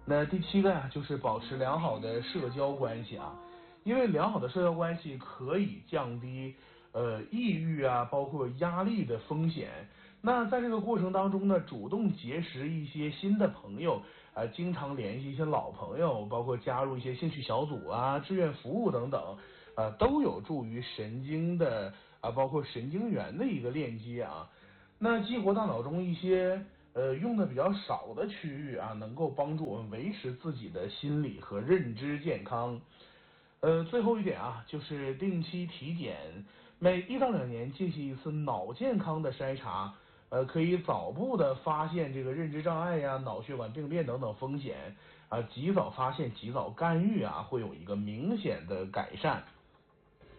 那第7个呀，就是保持良好的社交关系啊，因为良好的社交关系可以降低抑郁啊，包括压力的风险。那在这个过程当中呢，主动结识一些新的朋友，经常联系一些老朋友，包括加入一些兴趣小组啊、志愿服务等等，都有助于神经的包括神经元的一个链接啊。那激活大脑中一些用的比较少的区域啊，能够帮助我们维持自己的心理和认知健康。最后一点啊，就是定期体检，每1到2年进行一次脑健康的筛查，可以早步的发现这个认知障碍呀、脑血管病变等等风险啊，及早发现、及早干预啊，会有一个明显的改善。